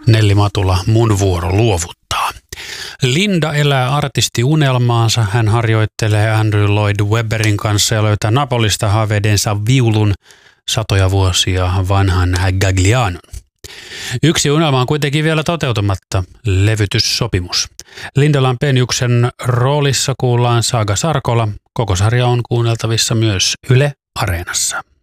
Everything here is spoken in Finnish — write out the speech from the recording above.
Nelli Matula, mun vuoro luovuttaa. Linda elää artistiunelmaansa. Hän harjoittelee Andrew Lloyd Webberin kanssa ja löytää Napolista haavedensa viulun satoja vuosia vanhan Gaglianon. Yksi unelma on kuitenkin vielä toteutumatta, levytyssopimus. Linda Lampeniuksen roolissa kuullaan Saga Sarkola. Koko sarja on kuunneltavissa myös Yle Areenassa.